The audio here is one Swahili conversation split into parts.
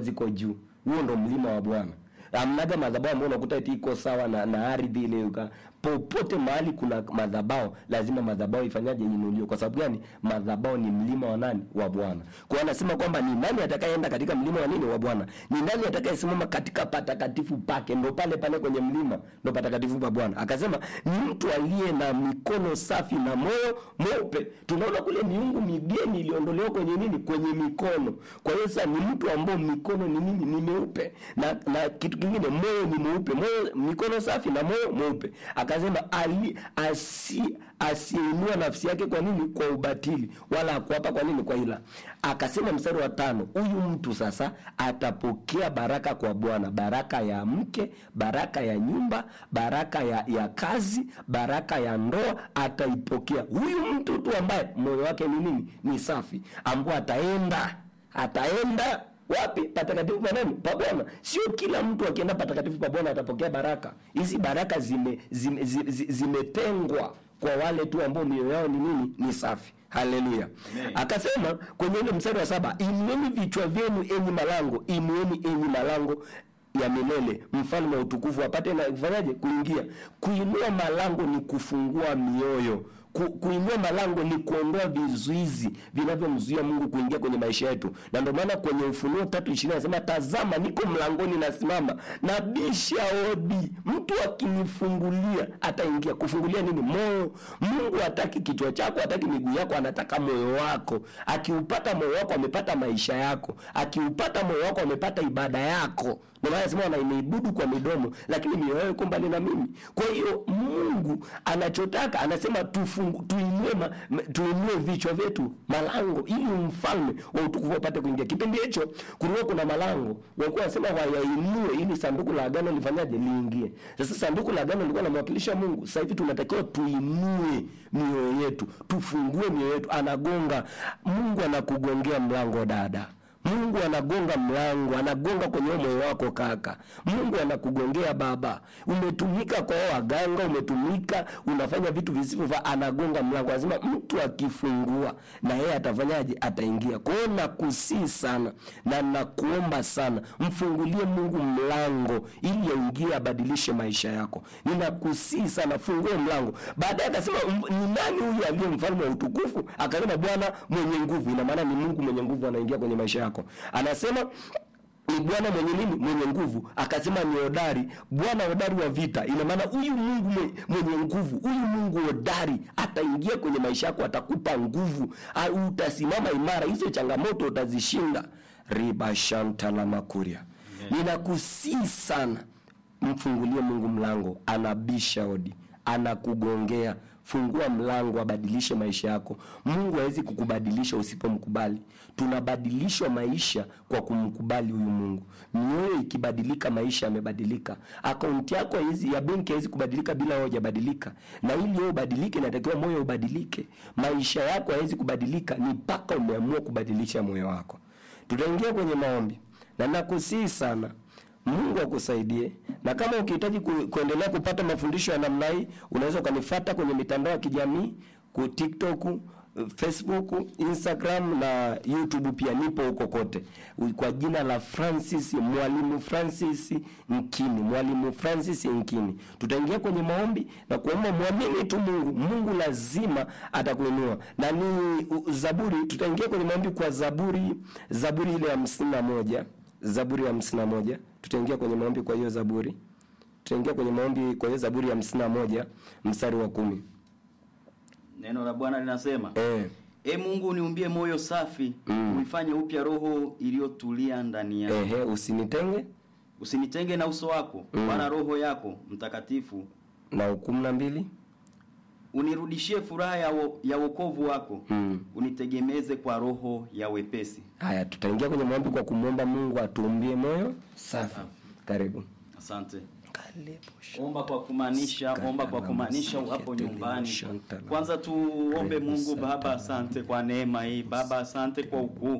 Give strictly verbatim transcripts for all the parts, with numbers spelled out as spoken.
ziko juu. Huo ndo mlima wa Bwana. Amnaga madhabahu ambayo unakuta eti iko sawa na, na ardhi ile yuka. Popote mahali kuna madhabahu lazima madhabahu ifanyaje inuliwe. Kwa sababu gani? Madhabahu ni mlima wa nani? Wa Bwana. Kwa hiyo anasema kwamba ni nani atakayeenda katika mlima wa nini? Wa Bwana. Ni nani atakayesimama katika patakatifu pake? Ndo pale pale kwenye mlima ndo patakatifu pa Bwana. Akasema ni mtu aliye na mikono safi na moyo mweupe. Tunaona kule miungu migeni iliondolewa kwenye nini? Kwenye mikono. Kwa hiyo sasa ni mtu ambaye mikono ni nini? Ni meupe. Na na kitu kingine moyo ni mweupe. Moyo, mikono safi na moyo mweupe. Akasema ali asi asiinua nafsi yake kwa nini? Kwa ubatili, wala hakuapa kwa nini? Kwa ila. Akasema mstari wa tano, huyu mtu sasa atapokea baraka kwa Bwana, baraka ya mke, baraka ya nyumba, baraka ya, ya kazi, baraka ya ndoa ataipokea. Huyu mtu tu ambaye moyo wake ni nini? Ni safi, ambao ataenda ataenda wapi? Patakatifu pa nani? Pa Bwana. Sio kila mtu akienda patakatifu pa Bwana atapokea baraka. Hizi baraka zime zime, zime, zimetengwa kwa wale tu ambao mioyo yao ni nini? Ni safi. Haleluya. Akasema kwenye ile mstari wa saba, inueni vichwa vyenu enyi malango, inueni enyi malango ya milele, mfalme wa utukufu apate na kufanyaje? Kuingia. Kuinua malango ni kufungua mioyo. Ku, kuinua malango ni kuondoa vizuizi vinavyomzuia Mungu kuingia kwenye maisha yetu. Na ndio maana kwenye Ufunuo tatu ishirini anasema, tazama niko mlangoni nasimama nabisha hodi, mtu akinifungulia ataingia. Kufungulia nini? Moyo. Mungu hataki kichwa chako, hataki miguu yako, anataka moyo wako. Akiupata moyo wako amepata maisha yako. Akiupata moyo wako amepata ibada yako. Ndio maana anasema wanaibudu kwa midomo lakini mioyo yao iko mbali na mimi. Kwa hiyo Mungu anachotaka, anasema tufungu tuinue tuinue vichwa vyetu malango ili mfalme wa utukufu apate kuingia. Kipindi hicho kulikuwa kuna malango, walikuwa wanasema wayainue ili sanduku la agano lifanyaje? Liingie. Sasa sanduku la agano lilikuwa linamwakilisha Mungu. Sasa hivi tunatakiwa tuinue mioyo yetu, tufungue mioyo yetu. Anagonga, Mungu anakugongea mlango dada. Mungu anagonga mlango, anagonga kwenye moyo wako kaka. Mungu anakugongea baba. Umetumika kwa waganga, umetumika unafanya vitu visivyofaa, anagonga mlango. Lazima mtu akifungua na yeye atafanyaje? Ataingia. Kwa hiyo nakusii sana na nakuomba sana, mfungulie Mungu mlango ili aingie abadilishe maisha yako. Ninakusii sana, fungue mlango. Baadaye akasema ni nani huyu aliye mfalme wa utukufu? Akasema Bwana mwenye nguvu. Ina maana ni Mungu mwenye nguvu anaingia kwenye maisha yako. Anasema ni Bwana mwenye nini? Mwenye nguvu. Akasema ni hodari, Bwana hodari wa vita. Ina maana huyu Mungu mwenye nguvu, huyu Mungu hodari ataingia kwenye maisha yako, atakupa nguvu, utasimama imara, hizo changamoto utazishinda. Riba shantala makuria. Ninakusii sana, mfungulie Mungu mlango. Anabisha hodi, anakugongea. Fungua mlango, abadilishe maisha yako. Mungu hawezi kukubadilisha usipomkubali. Tunabadilishwa maisha kwa kumkubali huyu Mungu. Mioyo ikibadilika, maisha yamebadilika. Akaunti yako hizi ya benki haiwezi kubadilika bila wewe hujabadilika. Na ili wewe ubadilike inatakiwa moyo ubadilike. Maisha yako haiwezi kubadilika ni mpaka umeamua kubadilisha moyo wako. Tutaingia kwenye maombi. Na nakusihi sana, Mungu akusaidie. Na kama ukihitaji ku, kuendelea kupata mafundisho ya namna hii, unaweza ukanifuata kwenye mitandao ya kijamii, ku TikTok, Facebook, Instagram na YouTube pia, nipo huko kote kwa jina la Francis, Mwalimu Francis Nkini, Mwalimu Francis Nkini. Tutaingia kwenye maombi na kuomba, muamini tu Mungu. Mungu lazima atakuinua. Na ni Zaburi, tutaingia kwenye maombi kwa Zaburi, Zaburi ile ya hamsini na moja, Zaburi ya hamsini na moja. Tutaingia kwenye maombi kwa hiyo Zaburi. Tutaingia kwenye maombi kwa hiyo Zaburi ya hamsini na moja mstari wa kumi. Neno la Bwana linasema, eh E Mungu niumbie moyo safi, mm. uifanye upya roho iliyotulia ndani yangu. Ehe, usinitenge usinitenge na uso wako, mm. Bwana roho yako mtakatifu. Na kumi na mbili, unirudishie furaha ya, wo, ya wokovu wako, mm. unitegemeze kwa roho ya wepesi. Haya, tutaingia kwenye maombi kwa kumwomba Mungu atuumbie moyo safi. Karibu. Asante. Omba kwa kumaanisha, omba kwa kumaanisha hapo nyumbani. Kwanza tuombe Mungu. Baba, asante kwa neema hii. Baba, asante kwa ukuu.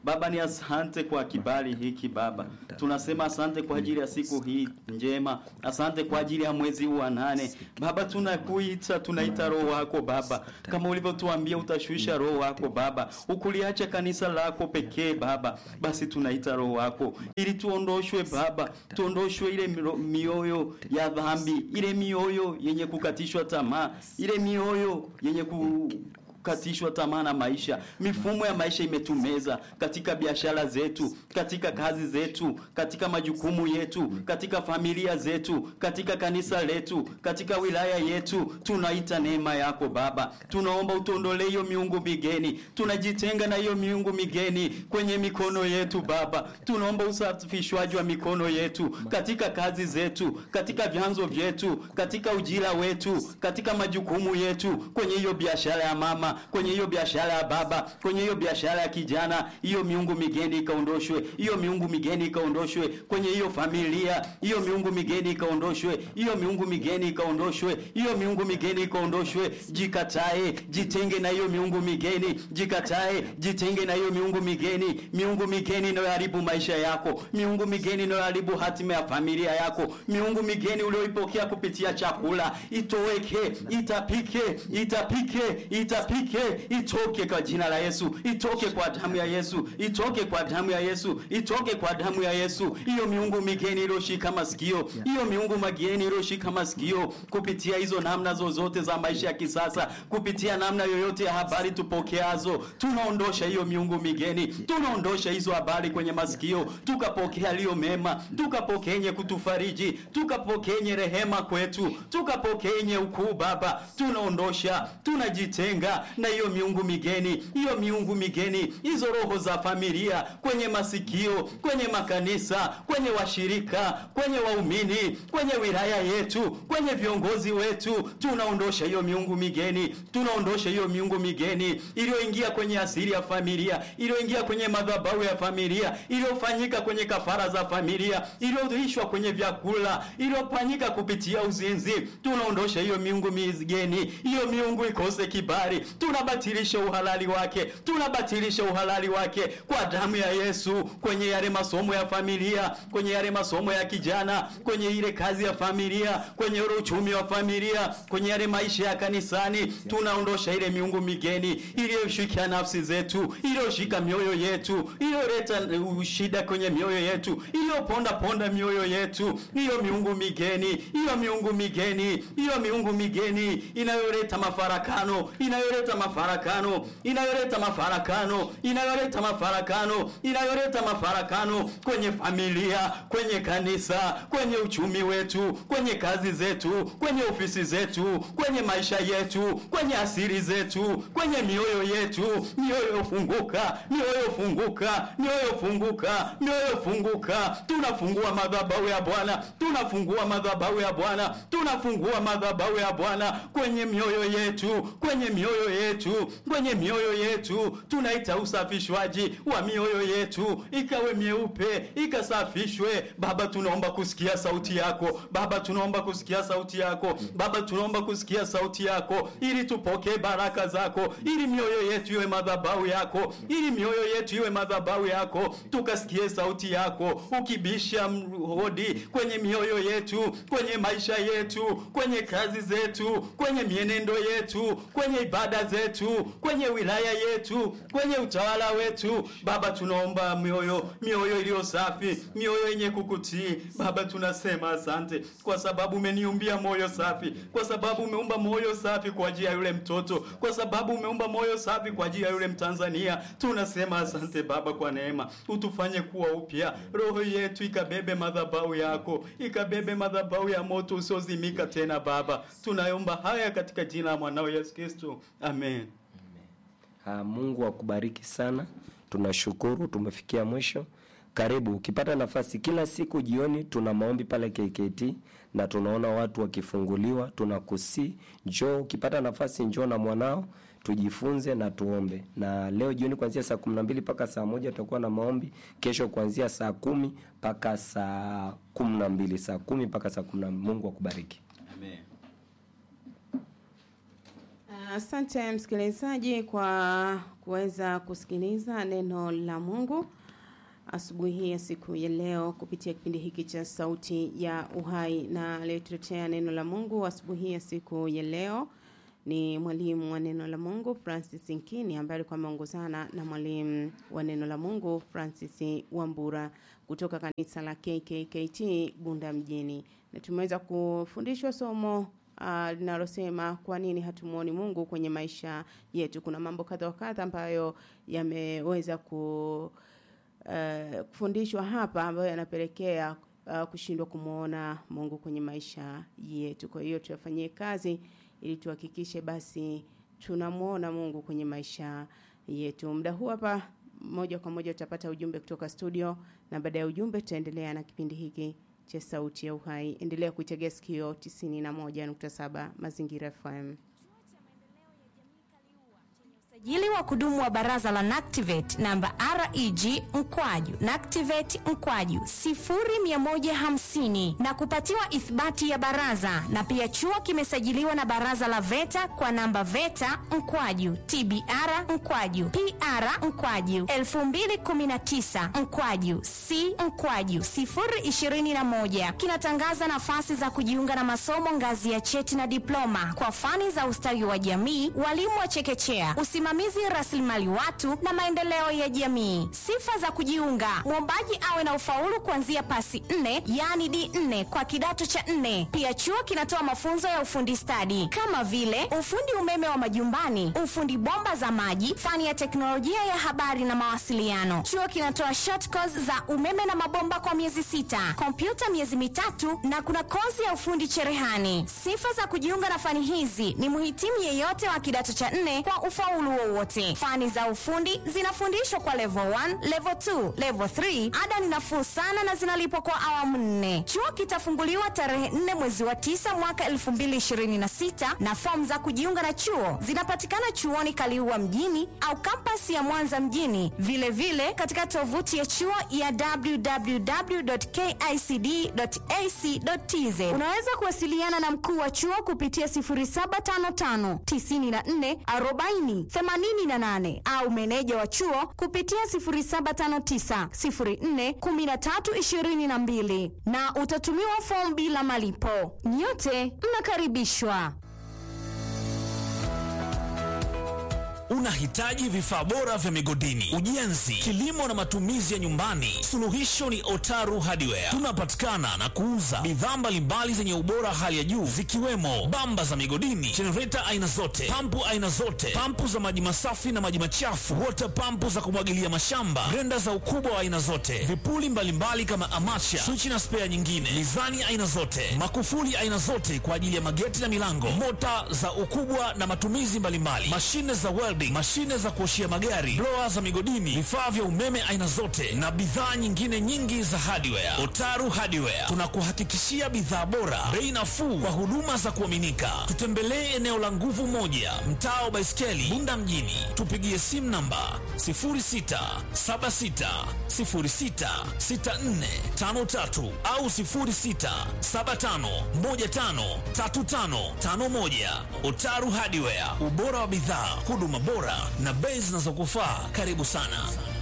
Baba, ni asante kwa kibali hiki Baba. Tunasema asante kwa ajili ya siku hii njema. Asante kwa ajili ya mwezi wa nane. Baba, tunakuita, tunaita roho wako Baba. Kama ulivyotuambia utashusha roho wako Baba. Ukuliacha kanisa lako pekee Baba. Basi tunaita roho wako ili tuondoshwe Baba. Tuondoshwe ile mioyo ya dhambi, ile mioyo yenye kukatishwa tamaa, ile mioyo yenye ku katishwa tamaa na maisha. Mifumo ya maisha imetumeza katika biashara zetu, katika kazi zetu, katika majukumu yetu, katika familia zetu, katika kanisa letu, katika wilaya yetu. Tunaita neema yako Baba. Tunaomba utondolee hiyo miungu migeni. Tunajitenga na hiyo miungu migeni kwenye mikono yetu Baba. Tunaomba usafishwaji wa mikono yetu katika kazi zetu, katika vyanzo vyetu, katika ujira wetu, katika majukumu yetu, kwenye hiyo biashara ya mama, kwenye hiyo biashara ya baba, kwenye hiyo biashara ya kijana. Hiyo miungu migeni ikaondoshwe, hiyo miungu migeni ikaondoshwe kwenye hiyo familia. Hiyo miungu migeni ikaondoshwe, hiyo miungu migeni ikaondoshwe, hiyo miungu migeni ikaondoshwe. Jikatae, jitenge na hiyo miungu migeni. Jikatae, jitenge na hiyo miungu migeni. Miungu migeni inayoharibu maisha yako, miungu migeni inayoharibu hatima ya familia yako, miungu migeni ulioipokea kupitia chakula, itoweke, itapike, itapike, itapike, itoke kwa jina la Yesu, itoke kwa damu ya Yesu, itoke kwa damu ya Yesu, itoke kwa damu ya Yesu. Hiyo miungu migeni iliyoshika masikio, hiyo miungu migeni iliyoshika masikio kupitia hizo namna zozote za maisha ya kisasa, kupitia namna yoyote ya habari tupokeazo, tunaondosha hiyo miungu migeni, tunaondosha hizo habari kwenye masikio, tukapokea liyo mema, tukapokenye kutufariji, tukapokenye rehema kwetu, tukapokenye ukuu Baba. Tunaondosha, tunajitenga na hiyo miungu migeni, hiyo miungu migeni, hizo roho za familia kwenye masikio, kwenye makanisa, kwenye washirika, kwenye waumini, kwenye wilaya yetu, kwenye viongozi wetu. Tunaondosha hiyo miungu migeni, tunaondosha hiyo miungu migeni iliyoingia kwenye asili ya familia, iliyoingia kwenye madhabahu ya familia, iliyofanyika kwenye kafara za familia, iliyoishwa kwenye vyakula, iliyofanyika kupitia uzinzi. Tunaondosha hiyo miungu migeni, hiyo miungu ikose kibali. Tunabatilisha uhalali wake, tunabatilisha uhalali wake kwa damu ya Yesu. Kwenye yale masomo ya familia, kwenye yale masomo ya kijana, kwenye ile kazi ya familia, kwenye ule uchumi wa familia, kwenye yale maisha ya kanisani, tunaondosha ile miungu migeni iliyoshika nafsi zetu, iliyoshika mioyo yetu, iliyoleta shida kwenye mioyo yetu, iliyoponda ponda mioyo yetu. Hiyo miungu migeni, hiyo miungu migeni, hiyo miungu migeni inayoleta mafarakano, inayoleta mafarakano, inayoleta mafarakano, inayoleta mafarakano, inayoleta mafarakano kwenye familia, kwenye kanisa, kwenye uchumi wetu, kwenye kazi zetu, kwenye ofisi zetu, kwenye maisha yetu, kwenye asili zetu, kwenye mioyo yetu. Mioyo funguka, mioyo funguka, mioyo funguka, mioyo funguka. Tunafungua madhabahu ya Bwana, tunafungua madhabahu ya Bwana, tunafungua madhabahu ya Bwana kwenye mioyo yetu, kwenye mioyo yetu, kwenye mioyo yetu. Tunaita usafishwaji wa mioyo yetu, ikawe mieupe, ikasafishwe. Baba, tunaomba kusikia sauti yako Baba, tunaomba kusikia sauti yako Baba, tunaomba kusikia sauti yako ili tupokee baraka zako, ili mioyo yetu iwe madhabahu yako, ili mioyo yetu iwe madhabahu yako. Tukasikie sauti yako ukibisha hodi kwenye mioyo yetu, kwenye maisha yetu, kwenye kazi zetu, kwenye mienendo yetu, kwenye ibada zetu, kwenye wilaya yetu, kwenye utawala wetu. Baba, tunaomba mioyo, mioyo iliyo safi, mioyo yenye kukutii. Baba, tunasema asante kwa sababu umeniumbia moyo safi, kwa sababu umeumba moyo safi kwa ajili ya yule mtoto, kwa sababu umeumba moyo safi kwa ajili ya yule Mtanzania. Tunasema asante Baba kwa neema, utufanye kuwa upya. Roho yetu ikabebe madhabahu yako, ikabebe madhabahu ya moto usiozimika tena Baba. Tunaomba haya katika jina la mwanao Yesu Kristo. Amen. Ha, Mungu akubariki sana. Tunashukuru tumefikia mwisho. Karibu, ukipata nafasi kila siku jioni tuna maombi pale K K T na tunaona watu wakifunguliwa. Tunakusi, njoo ukipata nafasi, njoo na mwanao tujifunze na tuombe. Na leo jioni kuanzia saa kumi na mbili mpaka saa moja tutakuwa na maombi. Kesho kuanzia saa kumi mpaka saa kumi na mbili, saa kumi mpaka saa kumi na mbili. Mungu akubariki. Amen. Asante msikilizaji kwa kuweza kusikiliza neno la Mungu asubuhi hii ya siku ya leo kupitia kipindi hiki cha Sauti ya Uhai, na aliyetuletea neno la Mungu asubuhi ya siku ya leo ni mwalimu wa neno la Mungu Francis Nkini, ambaye alikuwa ameongozana na mwalimu wa neno la Mungu Francis Wambura kutoka kanisa la K K K T Bunda mjini. Na tumeweza kufundishwa somo Uh, linalosema kwa nini hatumuoni Mungu kwenye maisha yetu. Kuna mambo kadha wa kadha ambayo yameweza ku uh, kufundishwa hapa ambayo yanapelekea uh, kushindwa kumuona Mungu kwenye maisha yetu. Kwa hiyo tuyafanyie kazi ili tuhakikishe basi tunamuona Mungu kwenye maisha yetu. Muda huu hapa moja kwa moja utapata ujumbe kutoka studio, na baada ya ujumbe tutaendelea na kipindi hiki cha Sauti ya Uhai. Endelea kuitegea sikio tisini na moja nukta saba Mazingira F M. Usajili wa kudumu wa baraza la NACTIVATE namba R E G mkwaju NACTIVATE mkwaju sifuri mia moja hamsini na kupatiwa ithibati ya baraza, na pia chuo kimesajiliwa na baraza la VETA kwa namba VETA mkwaju T B R mkwaju P R mkwaju elfu mbili kumi na tisa mkwaju C mkwaju sifuri ishirini na moja. Kinatangaza nafasi za kujiunga na masomo ngazi ya cheti na diploma kwa fani za ustawi wa jamii, walimu wa chekechea, usimamizi rasilimali watu na maendeleo ya jamii. Sifa za kujiunga: mwombaji awe na ufaulu kuanzia pasi nne, yani D nne kwa kidato cha nne. Pia chuo kinatoa mafunzo ya ufundi stadi kama vile ufundi umeme wa majumbani, ufundi bomba za maji, fani ya teknolojia ya habari na mawasiliano. Chuo kinatoa short course za umeme na mabomba kwa miezi sita, kompyuta miezi mitatu, na kuna kozi ya ufundi cherehani. Sifa za kujiunga na fani hizi ni muhitimu yeyote wa kidato cha nne kwa ufaulu wowote. Fani za ufundi zinafundishwa kwa level one, level two, level three. Ada ni nafuu sana na zinalipwa kwa awamu nne. Chuo kitafunguliwa tarehe nne mwezi wa tisa mwaka elfu mbili ishirini na sita, na fomu za kujiunga na chuo zinapatikana chuoni Kaliua mjini au kampasi ya Mwanza mjini, vile vile katika tovuti ya chuo ya w w w dot k i c d dot a c dot t z. Unaweza kuwasiliana na mkuu wa chuo kupitia sifuri saba tano tano tisini na nne arobaini themanini na nane au meneja wa chuo kupitia sifuri saba tano tisa sifuri nne kumi na tatu ishirini na mbili, na utatumiwa fomu bila malipo. Nyote mnakaribishwa. Unahitaji vifaa bora vya migodini, ujenzi, kilimo na matumizi ya nyumbani? Suluhisho ni Otaru Hardware. Tunapatikana na kuuza bidhaa mbalimbali zenye ubora hali ya juu, zikiwemo bamba za migodini, generator aina zote, pampu aina zote, pampu za maji masafi na maji machafu, water pampu za kumwagilia mashamba, grenda za ukubwa wa aina zote, vipuli mbalimbali kama amacha, switch na spare nyingine, mizani aina zote, makufuli aina zote kwa ajili ya mageti na milango, mota za ukubwa na matumizi mbalimbali, mashine za welding, mashine za kuoshia magari, blower za migodini, vifaa vya umeme aina zote na bidhaa nyingine nyingi za hardware. Otaru Hardware tunakuhakikishia bidhaa bora, bei nafuu kwa huduma za kuaminika. Tutembelee eneo la Nguvu Moja, mtaa wa Baiskeli, Bunda mjini. Tupigie simu namba sifuri sita saba sita sifuri sita sita nne tano tatu au sifuri sita saba tano moja tano tatu tano tano moja. Otaru Hardware, ubora wa bidhaa, huduma bora na bei zinazokufaa. Karibu sana.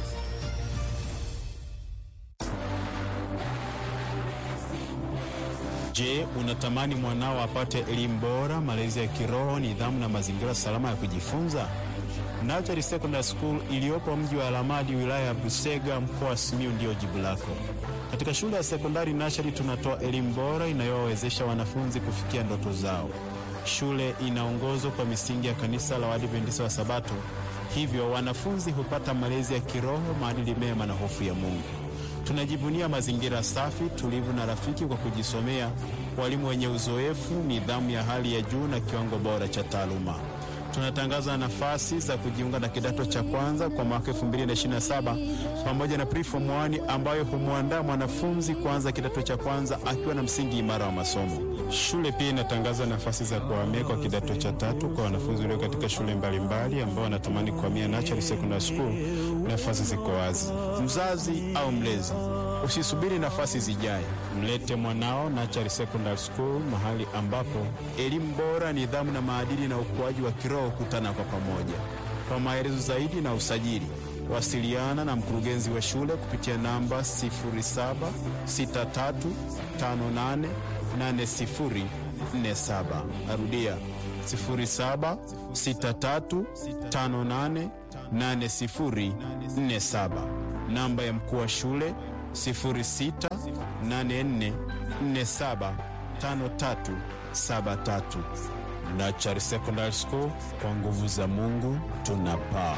Je, unatamani mwanao apate elimu bora, malezi ya kiroho, nidhamu na mazingira salama ya kujifunza? Nachari Secondary School iliyopo mji wa Alamadi, wilaya ya Busega, mkoa wa Simiyu ndio jibu lako. Katika shule ya sekondari Nachari tunatoa elimu bora inayowawezesha wanafunzi kufikia ndoto zao. Shule inaongozwa kwa misingi ya kanisa la Waadventista wa Sabato, hivyo wanafunzi hupata malezi ya kiroho, maadili mema na hofu ya Mungu. Tunajivunia mazingira safi, tulivu na rafiki kwa kujisomea, walimu wenye uzoefu, nidhamu ya hali ya juu na kiwango bora cha taaluma. Tunatangaza nafasi za kujiunga na kidato cha kwanza kwa mwaka elfu mbili ishirini na saba pamoja na preform moja ambayo humuandaa mwanafunzi kuanza kidato cha kwanza akiwa na msingi imara wa masomo. Shule pia inatangaza nafasi za kuhamia kwa kidato cha tatu kwa wanafunzi walio katika shule mbalimbali ambao wanatamani kuhamia Nachari Secondary School. Nafasi ziko wazi. Mzazi au mlezi, Usisubiri nafasi zijae, mlete mwanao Nachari Secondary School, mahali ambapo elimu bora, nidhamu na maadili na ukuaji wa kiroho kutana kwa pamoja. Kwa maelezo zaidi na usajili, wasiliana na mkurugenzi wa shule kupitia namba sifuri saba sita tatu tano nane nane sifuri nne saba. Narudia sifuri saba sita tatu tano nane nane sifuri nne saba. Namba ya mkuu wa shule sifuri sita nane nne nne saba tano tatu saba tatu. Nachari Secondary School, kwa nguvu za Mungu tunapaa.